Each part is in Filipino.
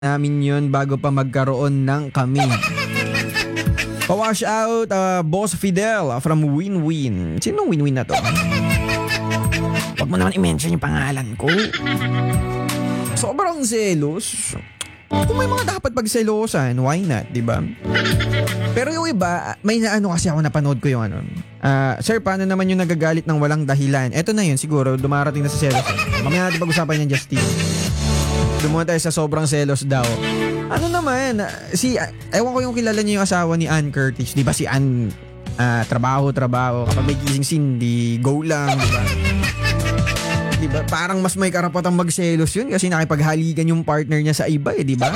namin yun bago pa magkaroon ng kami. Pa-wash out, Boss Fidel from Win-Win. Sinong Win-Win na to? Huwag mo naman i-mention yung pangalan ko. Sobrang selos. Kung may mga dapat pagselosan, why not, di ba? Pero yung iba, may naano kasi ako napanood ko yung ano. Sir, paano naman yung nagagalit ng walang dahilan? Eto na yun, siguro, dumarating na sa selos. Mamaya natin pag-usapan yan, Justin. Dumunta tayo sa sobrang selos daw. Ano naman, ewan ko yung kilala niyo yung asawa ni Ann Curtis. Di ba si Ann, trabaho. Kapag may kissing scene, di go lang, di ba? Diba? Parang mas may karapatang magselos yun kasi nakipaghalikan yung partner niya sa iba di ba?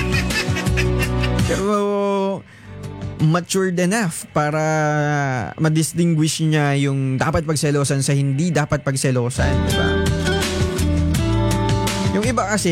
Pero matured enough para ma-distinguish niya yung dapat pagselosan sa hindi dapat pagselosan, di ba? Yung iba kasi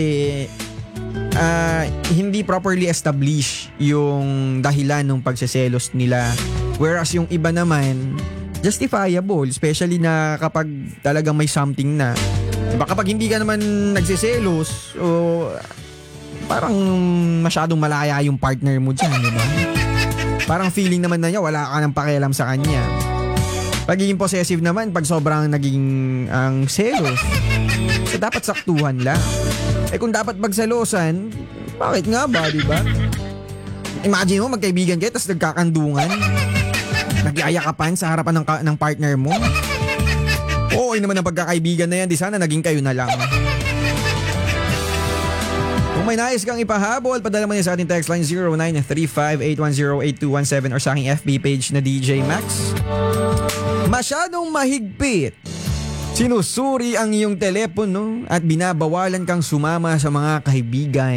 hindi properly establish yung dahilan ng pagseselos nila, whereas yung iba naman justifiable, especially na kapag talagang may something na. Diba kapag hindi ka naman nagsiselos, o parang masyadong malaya yung partner mo dyan, diba? Parang feeling naman na niya, wala ka nang pakialam sa kanya. Pagiging possessive naman, pag sobrang naging ang selos, so dapat saktuhan lang. Kung dapat magselosan, bakit nga ba, diba? Imagine mo, magkaibigan kayo, tapos nagkakandungan. Nagyayakapan sa harapan ng partner mo. Okay naman ang pagkakaibigan na yan. Di sana naging kayo na lang. Kung may nais kang ipahabol, padala mo niya sa ating text line 0935-810-8217 or sa aking FB page na DJ Max. Masyadong mahigpit. Sinusuri ang iyong telepono at binabawalan kang sumama sa mga kaibigan.